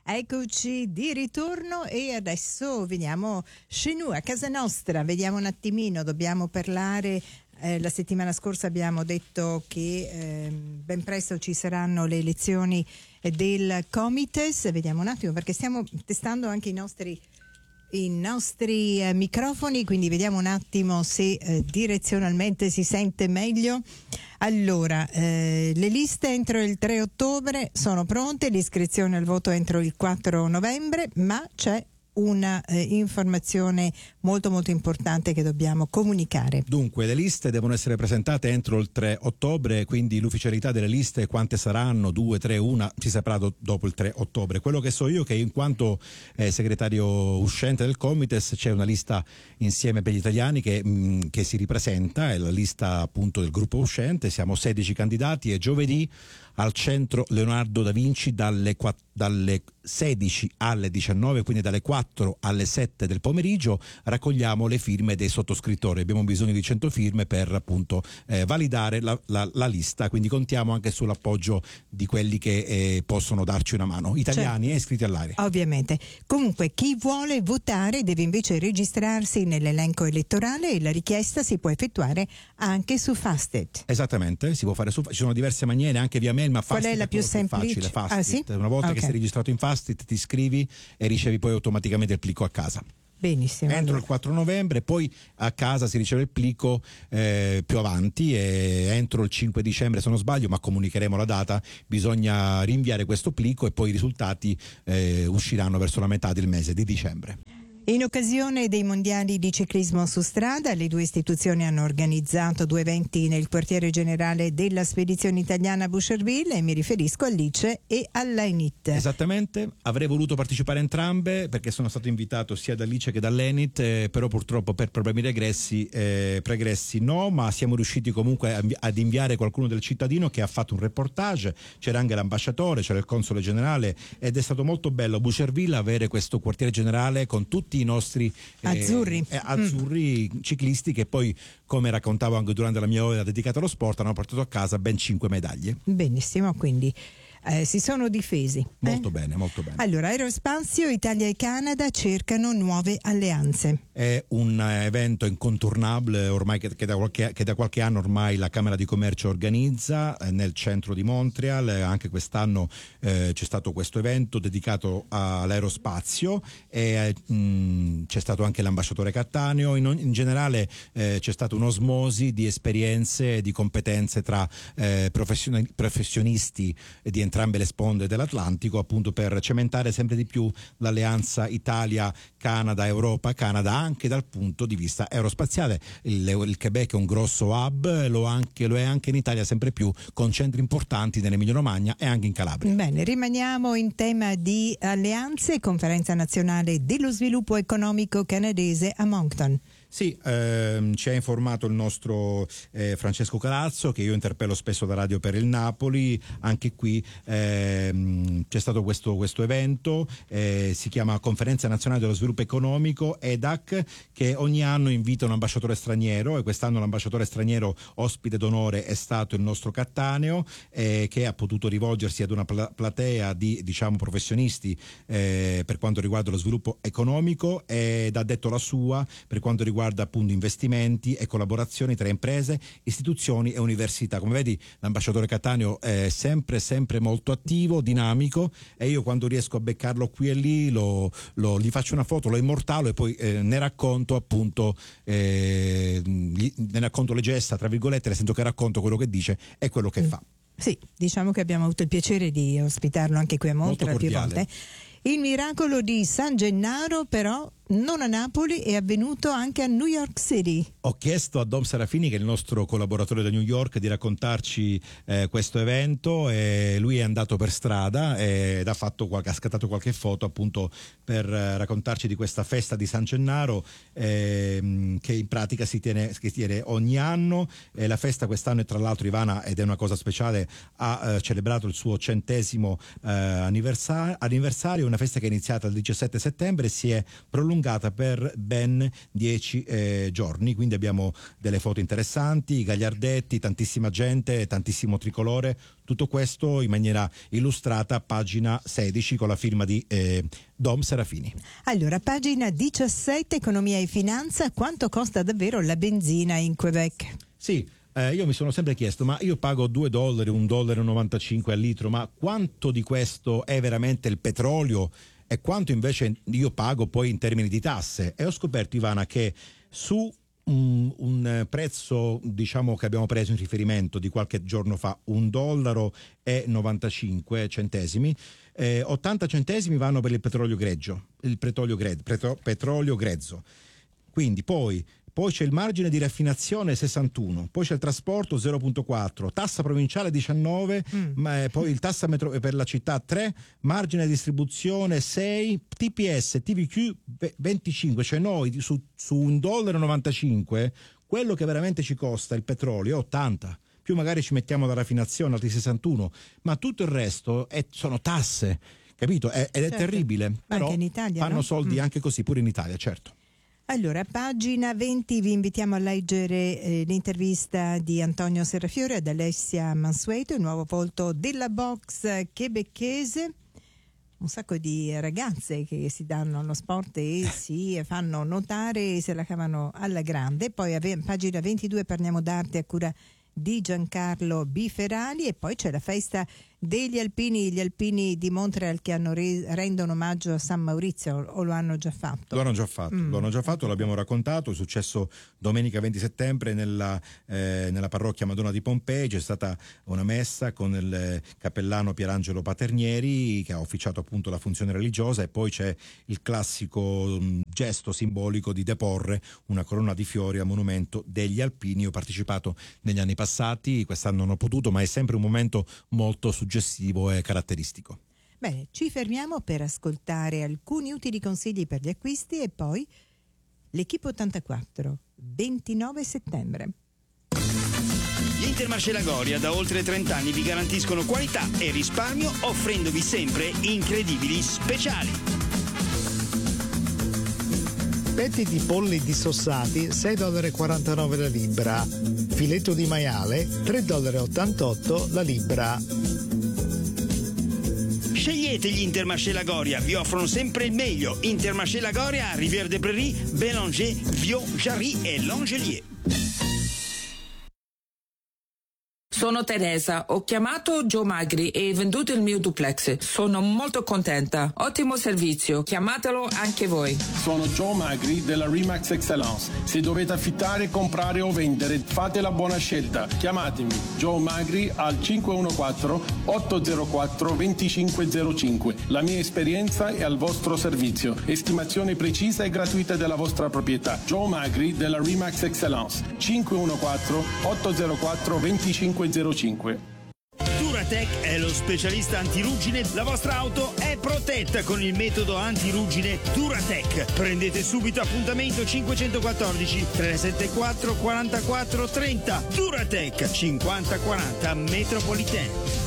Eccoci di ritorno e adesso veniamo chez nous, a casa nostra, vediamo un attimino, dobbiamo parlare. La settimana scorsa abbiamo detto che ben presto ci saranno le elezioni del Comites. Vediamo un attimo perché stiamo testando anche i nostri microfoni, quindi vediamo un attimo se direzionalmente si sente meglio. Allora, le liste entro il 3 ottobre sono pronte, l'iscrizione al voto entro il 4 novembre, ma c'è una informazione molto molto importante che dobbiamo comunicare. Dunque, le liste devono essere presentate entro il 3 ottobre, quindi l'ufficialità delle liste, quante saranno, 2, 3, 1, si saprà dopo il 3 ottobre. Quello che so io è che in quanto segretario uscente del Comites c'è una lista insieme per gli italiani che si ripresenta, è la lista appunto del gruppo uscente, siamo 16 candidati e giovedì al centro Leonardo da Vinci dalle 16 alle 19, quindi dalle 4 alle 7 del pomeriggio raccogliamo le firme dei sottoscrittori. Abbiamo bisogno di 100 firme per appunto validare la lista, quindi contiamo anche sull'appoggio di quelli che possono darci una mano, italiani e iscritti all'area. Ovviamente. Comunque chi vuole votare deve invece registrarsi nell'elenco elettorale e la richiesta si può effettuare anche su Fastit. Esattamente, si può fare ci sono diverse maniere, anche via mail, ma qual Fastit è la più semplice? Facile, Fastit. Sì? Una volta che sei registrato in Fastit ti iscrivi e ricevi poi automaticamente il plico a casa. Benissimo. Entro il 4 novembre, poi a casa si riceve il plico più avanti e entro il 5 dicembre, se non sbaglio, ma comunicheremo la data, bisogna rinviare questo plico e poi i risultati usciranno verso la metà del mese di dicembre. In occasione dei mondiali di ciclismo su strada, le due istituzioni hanno organizzato 2 eventi nel quartiere generale della spedizione italiana Boucherville e mi riferisco all'ICE e all'ENIT. Esattamente, avrei voluto partecipare a entrambe perché sono stato invitato sia dall'ICE che dall'ENIT, però purtroppo per problemi pregressi no, ma siamo riusciti comunque ad inviare qualcuno del cittadino che ha fatto un reportage, c'era anche l'ambasciatore, c'era il console generale ed è stato molto bello a Boucherville avere questo quartiere generale con tutti i nostri azzurri ciclisti che poi, come raccontavo anche durante la mia ora dedicata allo sport, hanno portato a casa ben 5 medaglie. Benissimo, quindi si sono difesi. Molto bene, molto bene. Allora, Aerospazio, Italia e Canada cercano nuove alleanze. È un evento incontornabile ormai che da qualche anno ormai la Camera di Commercio organizza nel centro di Montreal. Anche quest'anno c'è stato questo evento dedicato all'aerospazio e c'è stato anche l'ambasciatore Cattaneo. In generale c'è stata un'osmosi di esperienze e di competenze tra professionisti di entrambe le sponde dell'Atlantico, appunto per cementare sempre di più l'alleanza Italia-Canada, Europa-Canada anche dal punto di vista aerospaziale. Il Quebec è un grosso hub, lo è anche in Italia sempre più, con centri importanti nell'Emilia Romagna e anche in Calabria. Bene, rimaniamo in tema di alleanze. Conferenza nazionale dello sviluppo economico canadese a Moncton. Sì, ci ha informato il nostro Francesco Calazzo, che io interpello spesso da Radio per il Napoli. Anche qui c'è stato questo evento, si chiama Conferenza Nazionale dello Sviluppo Economico, EDAC, che ogni anno invita un ambasciatore straniero, e quest'anno l'ambasciatore straniero ospite d'onore è stato il nostro Cattaneo, che ha potuto rivolgersi ad una platea di professionisti per quanto riguarda lo sviluppo economico, ed ha detto la sua per quanto riguarda appunto investimenti e collaborazioni tra imprese, istituzioni e università. Come vedi, l'ambasciatore Cattaneo è sempre molto attivo, dinamico, e io quando riesco a beccarlo qui e lì gli faccio una foto, lo immortalo e poi ne racconto appunto ne racconto le gesta, tra virgolette, nel senso che racconto quello che dice e quello che fa. Sì, diciamo che abbiamo avuto il piacere di ospitarlo anche qui a Montreal più volte. Il miracolo di San Gennaro però non a Napoli, è avvenuto anche a New York City. Ho chiesto a Dom Serafini, che è il nostro collaboratore da New York, di raccontarci questo evento, e lui è andato per strada ed ha scattato qualche foto appunto per raccontarci di questa festa di San Gennaro che in pratica si tiene ogni anno. La festa quest'anno, e tra l'altro Ivana, ed è una cosa speciale, ha celebrato il suo 100° anniversario, una festa che è iniziata il 17 settembre e si è prolungata prolungata per ben 10 giorni, quindi abbiamo delle foto interessanti, gagliardetti, tantissima gente, tantissimo tricolore, tutto questo in maniera illustrata a pagina 16 con la firma di Dom Serafini. Allora, pagina 17, economia e finanza, quanto costa davvero la benzina in Quebec? Sì, io mi sono sempre chiesto, ma io pago $2, $1,95 al litro, ma quanto di questo è veramente il petrolio e quanto invece io pago poi in termini di tasse? E ho scoperto, Ivana, che su un prezzo, diciamo, che abbiamo preso in riferimento di qualche giorno fa, $1,95, 80 centesimi vanno per il petrolio grezzo, petrolio grezzo. Quindi poi c'è il margine di raffinazione 61, poi c'è il trasporto 0,4, tassa provinciale 19, poi il tassa per la città 3, margine di distribuzione 6, TPS, TVQ 25, cioè noi su $1,95 quello che veramente ci costa il petrolio è 80, più magari ci mettiamo la raffinazione altri 61, ma tutto il resto sono tasse, capito? Ed è certo, terribile, però anche in Italia, fanno no? soldi anche così pure in Italia, certo. Allora, pagina 20, vi invitiamo a leggere l'intervista di Antonio Serrafiore ad Alessia Mansueto, il nuovo volto della box quebecchese. Un sacco di ragazze che si danno allo sport e si fanno notare e se la cavano alla grande. Poi a pagina 22 parliamo d'arte a cura di Giancarlo Biferali, e poi c'è la festa degli alpini, gli alpini di Montreal che rendono omaggio a San Maurizio, o lo hanno già fatto? Lo hanno già fatto, l'abbiamo raccontato, è successo domenica 20 settembre nella parrocchia Madonna di Pompei, c'è stata una messa con il cappellano Pierangelo Paternieri che ha officiato appunto la funzione religiosa, e poi c'è il classico gesto simbolico di deporre una corona di fiori a monumento degli alpini. Io ho partecipato negli anni passati, quest'anno non ho potuto, ma è sempre un momento molto suggestivo e caratteristico. Bene, ci fermiamo per ascoltare alcuni utili consigli per gli acquisti e poi l'Equipe 84, 29 settembre. Gli Intermarché Lagoria da oltre 30 anni vi garantiscono qualità e risparmio, offrendovi sempre incredibili speciali. Petti di polli dissossati $6,49 la libra, filetto di maiale $3,88 la libra. Scegliete gli Intermarché Lagoria, vi offrono sempre il meglio. Intermarché Lagoria a Rivière des Prairies, Bélanger, Viau, Jarry e Langelier. Sono Teresa, ho chiamato Joe Magri e venduto il mio duplex. Sono molto contenta. Ottimo servizio, chiamatelo anche voi. Sono Joe Magri della Remax Excellence. Se dovete affittare, comprare o vendere, fate la buona scelta. Chiamatemi Joe Magri al 514-804-2505. La mia esperienza è al vostro servizio. Estimazione precisa e gratuita della vostra proprietà. Joe Magri della Remax Excellence. 514-804-2505. Duratec è lo specialista antiruggine. La vostra auto è protetta con il metodo antiruggine Duratec. Prendete subito appuntamento 514 374 44 30. Duratec 5040 Metropolitan.